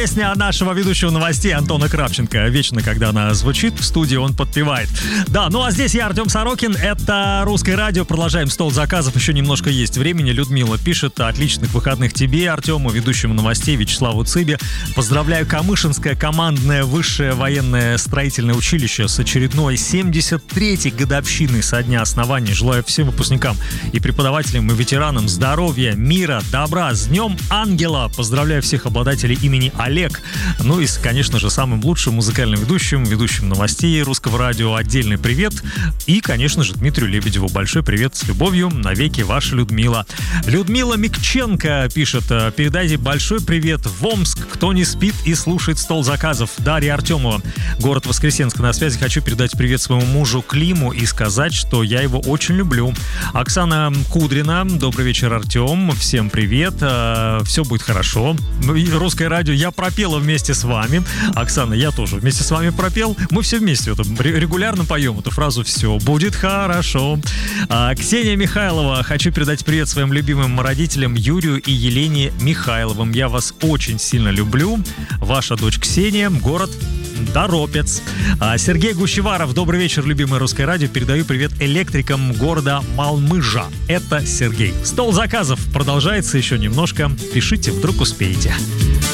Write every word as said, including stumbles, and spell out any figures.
Песня нашего ведущего новостей Антона Кравченко. Вечно, когда она звучит в студии, он подпевает. Да, ну а здесь я, Артем Сорокин. Это «Русское радио». Продолжаем стол заказов. Еще немножко есть времени. Людмила пишет: отличных выходных тебе, Артему, ведущему новостей Вячеславу Цыбе. Поздравляю Камышинское командное высшее военное строительное училище с очередной семьдесят третьей годовщиной со дня основания. Желаю всем выпускникам и преподавателям, и ветеранам здоровья, мира, добра. С Днем Ангела! Поздравляю всех обладателей имени Олег. Ну и, конечно же, самым лучшим музыкальным ведущим, ведущим новостей Русского радио отдельный привет. И, конечно же, Дмитрию Лебедеву большой привет с любовью. Навеки ваша Людмила. Людмила Микченко пишет: передайте большой привет в Омск, кто не спит и слушает стол заказов. Дарья Артемова, город Воскресенск, на связи. Хочу передать привет своему мужу Климу и сказать, что я его очень люблю. Оксана Кудрина, добрый вечер, Артем. Всем привет. Все будет хорошо. Русское радио я пропела вместе с вами. Оксана, я тоже вместе с вами пропел. Мы все вместе это, регулярно поем эту фразу «все будет хорошо». А, Ксения Михайлова. Хочу передать привет своим любимым родителям Юрию и Елене Михайловым. Я вас очень сильно люблю. Ваша дочь Ксения, город Торопец. А, Сергей Гущеваров. Добрый вечер, любимое Русское радио. Передаю привет электрикам города Малмыжа. Это Сергей. Стол заказов продолжается еще немножко. Пишите, вдруг успеете.